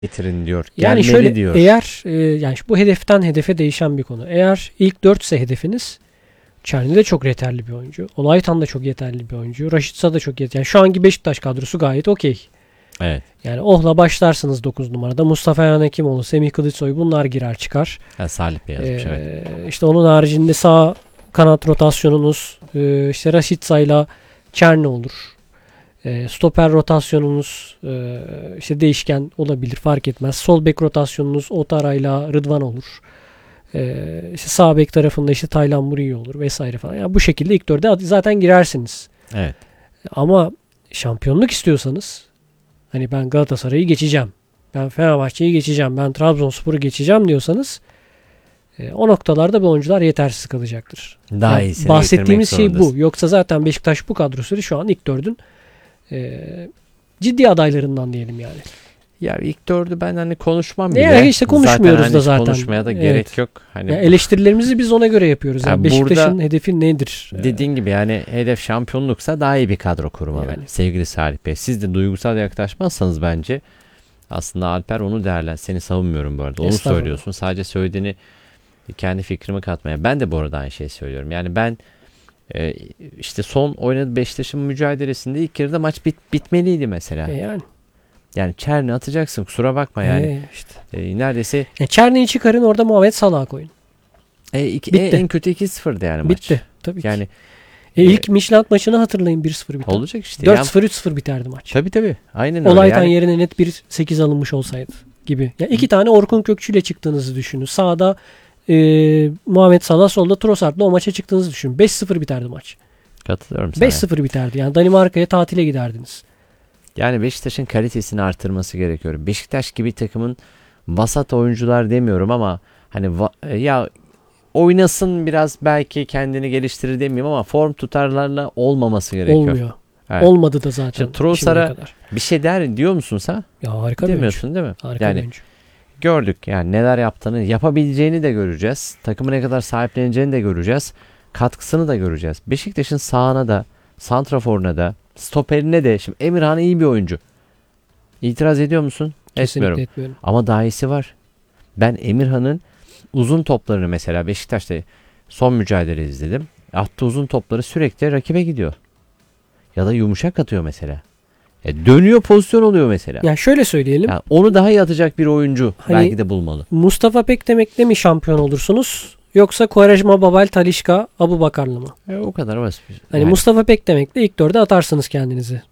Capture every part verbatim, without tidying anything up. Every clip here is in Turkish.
getirin diyor. Yani Gelmeli şöyle diyor. eğer e, yani bu hedeften hedefe değişen bir konu. Eğer ilk dört ise hedefiniz, Çerni de çok yeterli bir oyuncu. Olaytan da çok yeterli bir oyuncu. Raşitsa da çok yeterli. Yani şu anki Beşiktaş kadrosu gayet okey. Evet. Yani Oh'la başlarsınız dokuz numarada. Mustafa Erhan Hekimoğlu, Semih Kılıçsoy bunlar girer çıkar. Ha, Salih Bey yazmış, Ee, evet. İşte onun haricinde sağ kanat rotasyonunuz e, işte Raşitsa'yla Çerni olur. E, stoper rotasyonunuz e, işte değişken olabilir, fark etmez. Sol bek rotasyonunuz Otara'yla Rıdvan olur. E, işte sağ bek tarafında işte Taylan Muriyo olur vesaire falan. Yani bu şekilde ilk dörde zaten girersiniz. Evet. Ama şampiyonluk istiyorsanız, hani ben Galatasaray'ı geçeceğim, ben Fenerbahçe'yi geçeceğim, ben Trabzonspor'u geçeceğim diyorsanız e, o noktalarda bu oyuncular yetersiz kalacaktır. Daha Yani iyisini bahsettiğimiz şey bu. zorundasın. Yoksa zaten Beşiktaş bu kadrosu şu an ilk dördün e, ciddi adaylarından diyelim yani. Ya ilk dördü ben hani konuşmam bile. Yani işte konuşmuyoruz zaten da hani zaten. Konuşmaya da Evet. gerek yok. Hani Yani eleştirilerimizi biz ona göre yapıyoruz. Yani Yani Beşiktaş'ın burada hedefi nedir? dediğin gibi yani hedef şampiyonluksa daha iyi bir kadro kurmalı. Yani. Sevgili Salih Bey. Siz de duygusal yaklaşmazsanız bence aslında Alper onu değerlen. Seni savunmuyorum bu arada. Onu söylüyorsun. Sadece söylediğini kendi fikrimi katmaya. Ben de bu arada aynı şeyi söylüyorum. Yani ben e, işte son oynadığı Beşiktaş'ın mücadelesinde ilk yarıda maç bit, bitmeliydi mesela. E yani. Yani Çerni atacaksın, kusura bakma yani. E işte. E, neredeyse E Çerni'yi çıkarın, orada Muhammed Salah'a koyun. e, iki, Bitti. e, en kötü iki sıfırdı yani maç. Bitti. Tabii ki. Yani E ilk Michelin maçını hatırlayın, bir sıfır biter. olacak işte. dört sıfır üç sıfır biterdi maç. Tabii tabii. Aynen öyle. Olaytan yani, yerine net bir sekiz alınmış olsaydı gibi. Yani iki tane Orkun Kökçü ile çıktığınızı düşünün. Sağda e, Muhammed Salah, solda Trossard'la o maça çıktığınızı düşünün. beş sıfır biterdi maç. katılıyorum sana. beş sıfır biterdi. Yani Danimarka'ya tatile giderdiniz. Yani Beşiktaş'ın kalitesini artırması gerekiyor. Beşiktaş gibi takımın vasat oyuncular demiyorum ama hani va- ya oynasın biraz, belki kendini geliştirir demeyeyim ama form tutarlarla olmaması gerekiyor. Olmuyor. Evet. Olmadı da zaten. Şimdi Trossard'a şimdiye kadar. bir şey der diyor musun sen? Ya harika bir oyuncu. Demiyorsun değil mi? Harika Yani bir oyuncu. gördük yani neler yaptığını, yapabileceğini de göreceğiz. Takımı ne kadar sahipleneceğini de göreceğiz. Katkısını da göreceğiz. Beşiktaş'ın sağına da, santraforuna da, stoperine de. Şimdi Emirhan iyi bir oyuncu. İtiraz ediyor musun? Kesinlikle Etmiyorum. etmiyorum. Ama daha iyisi var. Ben Emirhan'ın uzun toplarını mesela Beşiktaş'ta son mücadele izledim. Attığı uzun topları sürekli rakibe gidiyor. Ya da yumuşak atıyor mesela. E dönüyor, pozisyon oluyor mesela. Ya şöyle söyleyelim. Yani onu daha iyi atacak bir oyuncu Hani belki de bulmalı. Mustafa Pekdemek'le mi şampiyon olursunuz? Yoksa Quaresma, Babel, Talisca, Abubakar'la mı? E, o kadar basit. Hani Yani Mustafa Pekdemek'le ilk dörde atarsınız kendinizi.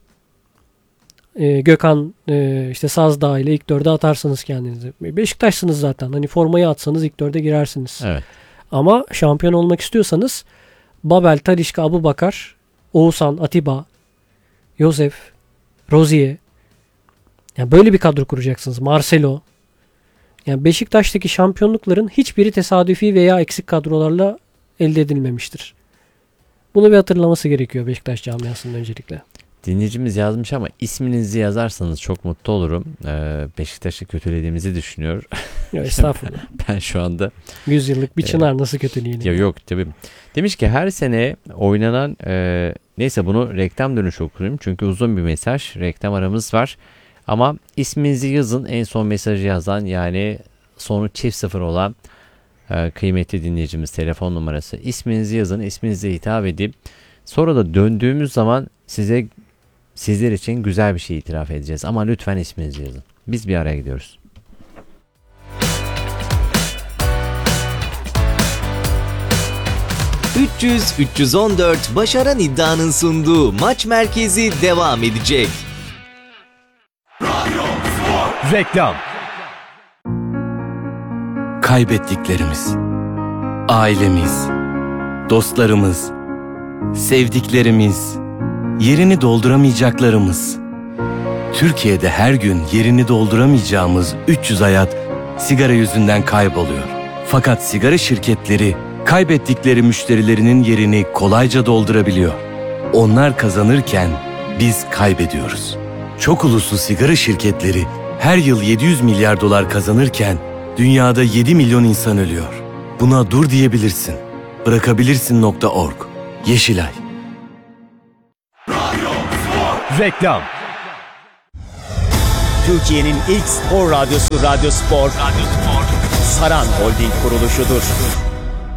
Ee, Gökhan e, işte Sazdağ ile ilk dörde atarsınız kendinizi. Beşiktaşsınız zaten. Hani formayı atsanız ilk dörde girersiniz. evet. Ama şampiyon olmak istiyorsanız Babel, Talisca, Abubakar, Oğuzhan, Atiba, Yosef, Rozier. Yani böyle bir kadro kuracaksınız. Marcelo. Yani Beşiktaş'taki şampiyonlukların hiçbiri tesadüfi veya eksik kadrolarla elde edilmemiştir. Bunu bir hatırlaması gerekiyor Beşiktaş camiasının öncelikle. Dinleyicimiz yazmış ama isminizi yazarsanız çok mutlu olurum. Ee, Beşiktaş'ı kötülediğimizi düşünüyor. Ya estağfurullah. Ben şu anda yüz yıllık bir çınar nasıl kötüleyeyim? ya yok tabii. Demiş ki her sene oynanan e, neyse bunu reklam dönüşü okuyayım. Çünkü uzun bir mesaj. Reklam aramız var. Ama isminizi yazın, en son mesajı yazan, yani sonu çift sıfır olan e, kıymetli dinleyicimiz telefon numarası. İsminizi yazın, isminize hitap edip sonra da döndüğümüz zaman size sizler için güzel bir şey itiraf edeceğiz. Ama lütfen isminizi yazın. Biz bir araya gidiyoruz. üç yüz üç yüz on dört Başaran İddia'nın sunduğu Maç Merkezi devam edecek. Reklam. Kaybettiklerimiz, ailemiz, dostlarımız, sevdiklerimiz, yerini dolduramayacaklarımız. Türkiye'de her gün yerini dolduramayacağımız üç yüz hayat sigara yüzünden kayboluyor. Fakat sigara şirketleri kaybettikleri müşterilerinin yerini kolayca doldurabiliyor. Onlar kazanırken biz kaybediyoruz. Çok uluslu sigara şirketleri her yıl yedi yüz milyar dolar kazanırken dünyada yedi milyon insan ölüyor. Buna dur diyebilirsin. Bırakabilirsin nokta org. Yeşilay. Reklam. Türkiye'nin ilk spor radyosu Radyo Spor, Radyo Spor, Saran Holding kuruluşudur.